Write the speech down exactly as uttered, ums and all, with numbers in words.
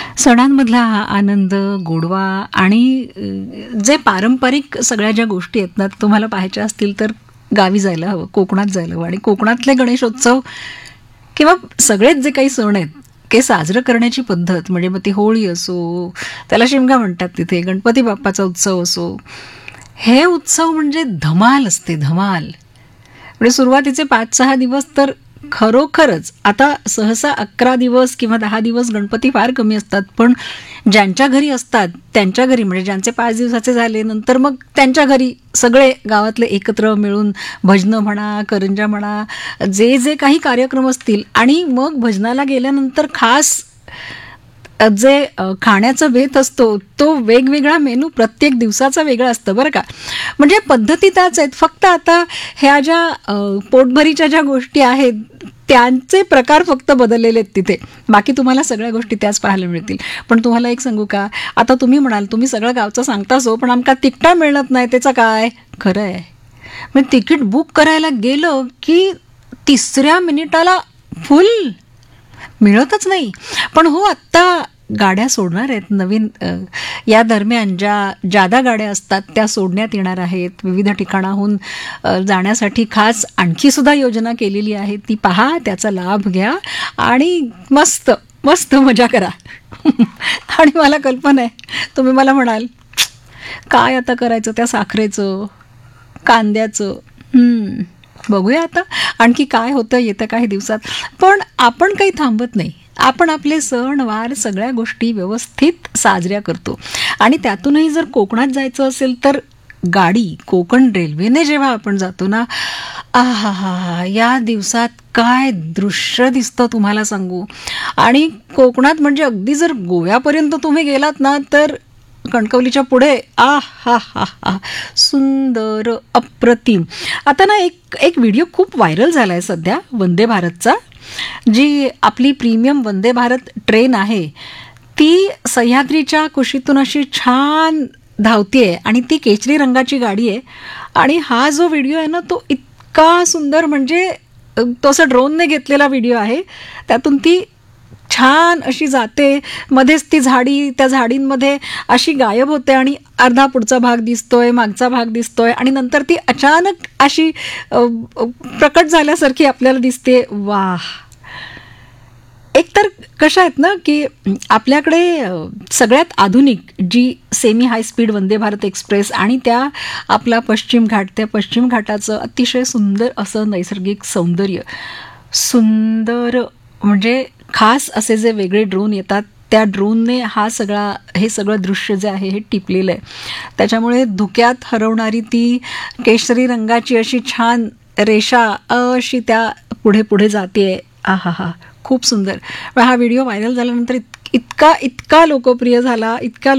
सणांमधला हा आनंद, गोडवा आणि अ, जे पारंपरिक सगळ्या ज्या गोष्टी आहेत ना, तुम्हाला पाहायच्या असतील तर गावी जायला हवं, कोकणात जायला हवं. आणि कोकणातले गणेशोत्सव किंवा सगळेच जे काही सण आहेत ते साजरं करण्याची पद्धत म्हणजे मग ती होळी असो, त्याला शिमगा म्हणतात तिथे, गणपती बाप्पाचा उत्सव असो, हे उत्सव म्हणजे धमाल असते, धमाल. म्हणजे सुरुवातीचे पाच सहा दिवस तर खरोखरच, आता सहसा अकरा दिवस किंवा दहा दिवस गणपती फार कमी असतात, पण ज्यांच्या घरी असतात त्यांच्या घरी म्हणजे ज्यांचे पाच दिवसाचे झाले नंतर मग त्यांच्या घरी सगळे गावातले एकत्र मिळून भजनं म्हणा, करंजा म्हणा, जे जे काही कार्यक्रम असतील, आणि मग भजनाला गेल्यानंतर खास जे अ, खाण्याचा बेत असतो तो वेगवेगळा मेनू प्रत्येक दिवसाचा वेगळा असतं बरं का. म्हणजे पद्धती त्याच आहेत, फक्त आता ह्या ज्या अ, पोटभरीच्या ज्या गोष्टी आहेत त्यांचे प्रकार फक्त बदललेले आहेत तिथे. बाकी तुम्हाला सगळ्या गोष्टी त्याच पाहायला मिळतील. पण तुम्हाला एक सांगू का, आता तुम्ही म्हणाल तुम्ही सगळं गावचं सांगताच हो, पण आमका तिकटा मिळत नाही, त्याचं काय खरं आहे. मग तिकीट बुक करायला गेलं की तिसऱ्या मिनिटाला फुल मिळतच नाही. पण हो, आत्ता गाड्या सोडणार आहेत नवीन, अ, या दरम्यान ज्या जादा गाड्या असतात त्या सोडण्यात येणार आहेत. विविध ठिकाणाहून अ, जाण्यासाठी खास आणखी सुद्धा योजना केलेली आहे, ती पहा, त्याचा लाभ घ्या आणि मस्त मस्त मजा करा. आणि मला कल्पना आहे तुम्ही मला म्हणाल काय आता करायचं त्या साखरेचं, कांद्याचं. हम्म, बघूया आता आणखी काय होतं येत्या काही दिवसात. पण आपण काही थांबत नाही, आपण आपले सण वार सगळ्या गोष्टी व्यवस्थित साजऱ्या करतो. आणि त्यातूनही जर कोकणात जायचं असेल तर गाडी कोकण रेल्वेने जेव्हा आपण जातो ना, आहा हा हा, या दिवसात काय दृश्य दिसतं तुम्हाला सांगू. आणि कोकणात म्हणजे अगदी जर गोव्यापर्यंत तुम्ही गेलात ना तर कणकवलीच्या पुढे आ हा हा हा, सुंदर, अप्रतिम. आता ना एक एक व्हिडिओ खूप व्हायरल झाला आहे सध्या वंदे भारतचा. जी आपली प्रीमियम वंदे भारत ट्रेन आहे ती सह्याद्रीच्या कुशीतून अशी छान धावतीये आणि ती केशरी रंगाची गाडी आहे. आणि हा जो व्हिडिओ आहे ना तो इतका सुंदर, म्हणजे अ, तो असं ड्रोनने घेतलेला व्हिडिओ आहे. त्यातून ती छान अशी जाते, मध्येच ती झाडी, त्या झाडींमध्ये अशी गायब होते आणि अर्धा पुढचा भाग दिसतोय, मागचा भाग दिसतोय आणि नंतर ती अचानक अशी अ, अ, प्रकट झाल्यासारखी आपल्याला दिसते. वाह! एकतर कशा आहेत ना की आपल्याकडे अ, सगळ्यात आधुनिक G semi high speed Vande Bharat express आणि त्या आपला पश्चिम घाट, त्या पश्चिम घाटाचं अतिशय सुंदर असं नैसर्गिक सौंदर्य, सुंदर म्हणजे खास असे जे वेगळे ड्रोन येतात त्या ड्रोनने हा सगळा हे सगळं दृश्य जे आहे हे टिपलेलं आहे. त्याच्यामुळे धुक्यात हरवणारी ती केशरी रंगाची अशी छान रेषा अशी त्या पुढे पुढे जाते. आ हा हा, खूप सुंदर. हा व्हिडिओ व्हायरल झाल्यानंतर इत- इतका इतका लोकप्रिय झाला, इतका